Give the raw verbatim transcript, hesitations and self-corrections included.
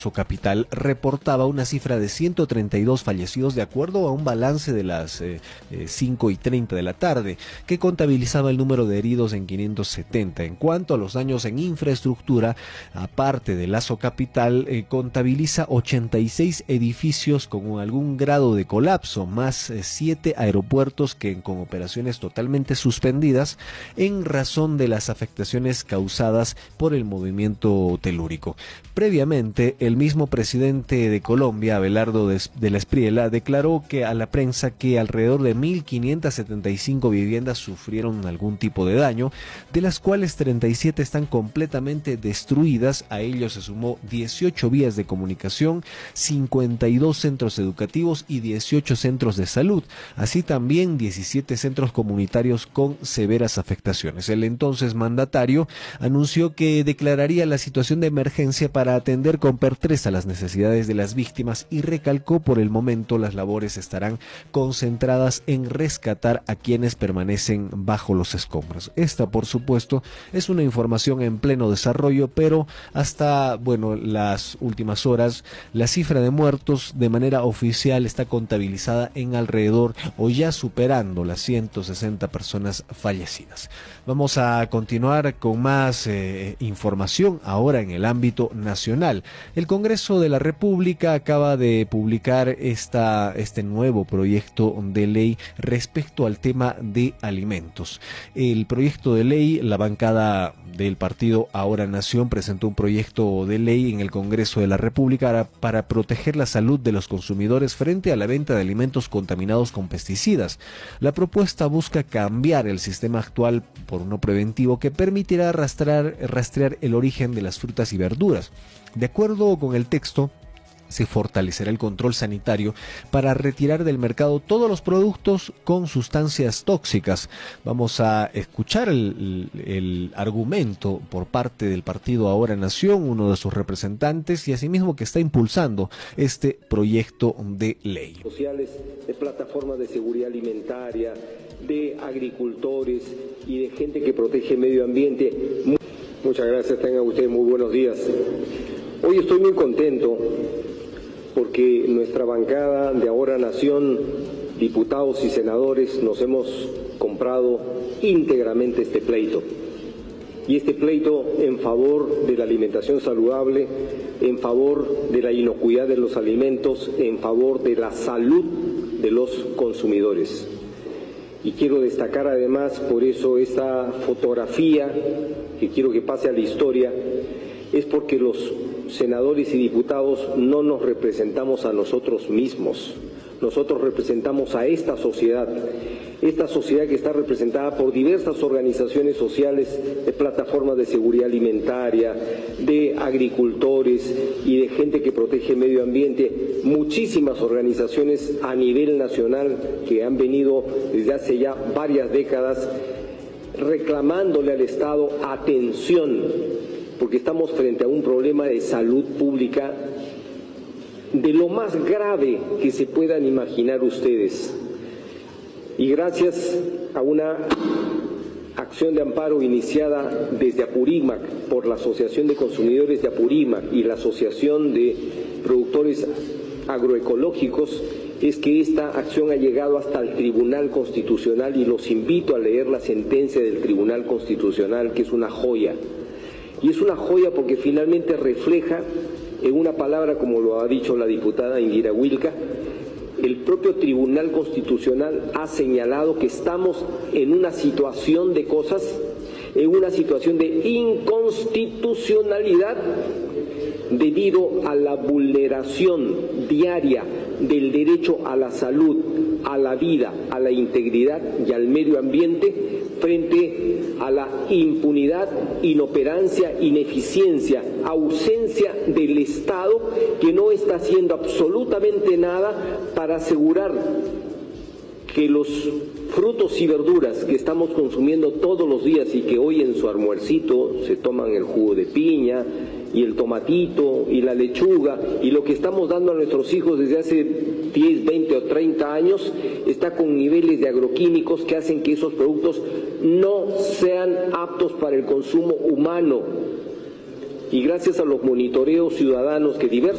Capital reportaba una cifra de ciento treinta y dos fallecidos de acuerdo a un balance de las eh, eh, cinco y treinta de la tarde, que contabilizaba el número de heridos en quinientos setenta. En cuanto a los daños en infraestructura, aparte de Lazo Capital, eh, contabiliza ochenta y seis edificios con algún grado de colapso, más siete aeropuertos que con operaciones totalmente suspendidas en razón de las afectaciones causadas por el movimiento telúrico. Previamente, el mismo presidente de Colombia, Abelardo de la Espriella, declaró que a la prensa que alrededor de mil quinientas setenta y cinco viviendas sufrieron algún tipo de daño, de las cuales treinta y siete están completamente destruidas. A ello se sumó dieciocho vías de comunicación, cincuenta y dos centros educativos y dieciocho centros de salud, así también diecisiete centros comunitarios con severas afectaciones. El entonces mandatario anunció que declararía la situación de emergencia para para atender con pertreza las necesidades de las víctimas y recalcó: por el momento las labores estarán concentradas en rescatar a quienes permanecen bajo los escombros. Esta, por supuesto, es una información en pleno desarrollo, pero hasta, bueno, las últimas horas, la cifra de muertos de manera oficial está contabilizada en alrededor o ya superando las ciento sesenta personas fallecidas. Vamos a continuar con más eh, información ahora en el ámbito nacional. El Congreso de la República acaba de publicar esta, este nuevo proyecto de ley respecto al tema de alimentos. El proyecto de ley, la bancada del partido Ahora Nación presentó un proyecto de ley en el Congreso de la República para, para proteger la salud de los consumidores frente a la venta de alimentos contaminados con pesticidas. La propuesta busca cambiar el sistema actual por uno preventivo que permitirá rastrear, rastrear el origen de las frutas y verduras. De acuerdo con el texto, se fortalecerá el control sanitario para retirar del mercado todos los productos con sustancias tóxicas. Vamos a escuchar el, el, el argumento por parte del partido Ahora Nación, uno de sus representantes, y asimismo que está impulsando este proyecto de ley. Sociales, de plataformas de seguridad alimentaria, de agricultores y de gente que protege el medio ambiente. Muchas gracias, tengan ustedes muy buenos días. Hoy estoy muy contento porque nuestra bancada de Ahora Nación, diputados y senadores, nos hemos comprado íntegramente este pleito. Y este pleito en favor de la alimentación saludable, en favor de la inocuidad de los alimentos, en favor de la salud de los consumidores. Y quiero destacar además, por eso, esta fotografía que quiero que pase a la historia, es porque los senadores y diputados no nos representamos a nosotros mismos, nosotros representamos a esta sociedad, esta sociedad que está representada por diversas organizaciones sociales, de plataformas de seguridad alimentaria, de agricultores y de gente que protege el medio ambiente, muchísimas organizaciones a nivel nacional que han venido desde hace ya varias décadas reclamándole al Estado atención, porque estamos frente a un problema de salud pública de lo más grave que se puedan imaginar ustedes. Y gracias a una acción de amparo iniciada desde Apurímac por la Asociación de Consumidores de Apurímac y la Asociación de Productores Agroecológicos, es que esta acción ha llegado hasta el Tribunal Constitucional, y los invito a leer la sentencia del Tribunal Constitucional, que es una joya. Y es una joya porque finalmente refleja, en una palabra, como lo ha dicho la diputada Indira Wilca, el propio Tribunal Constitucional ha señalado que estamos en una situación de cosas, en una situación de inconstitucionalidad debido a la vulneración diaria del derecho a la salud, a la vida, a la integridad y al medio ambiente, frente a la impunidad, inoperancia, ineficiencia, ausencia del Estado, que no está haciendo absolutamente nada para asegurar que los frutos y verduras que estamos consumiendo todos los días y que hoy en su almuercito se toman el jugo de piña y el tomatito y la lechuga, y lo que estamos dando a nuestros hijos desde hace diez, veinte o treinta años está con niveles de agroquímicos que hacen que esos productos no sean aptos para el consumo humano. y gracias a los monitoreos ciudadanos que diversos